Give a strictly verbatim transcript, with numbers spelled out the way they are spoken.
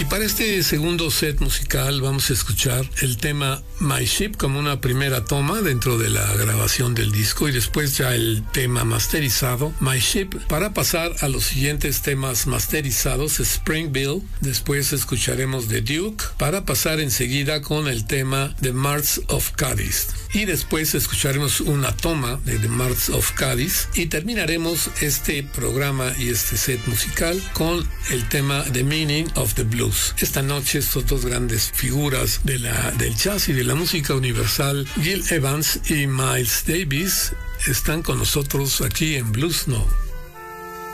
Y para este segundo set musical vamos a escuchar el tema My Ship como una primera toma dentro de la grabación del disco y después ya el tema masterizado My Ship para pasar a los siguientes temas masterizados, Springville, después escucharemos The Duke para pasar enseguida con el tema The Marts of Cádiz y después escucharemos una toma de The Marts of Cádiz y terminaremos este programa y este set musical con el tema The Meaning of the Blues. Esta noche estos dos grandes figuras de la, del jazz y de la música universal, Gil Evans y Miles Davis, están con nosotros aquí en Blues Now.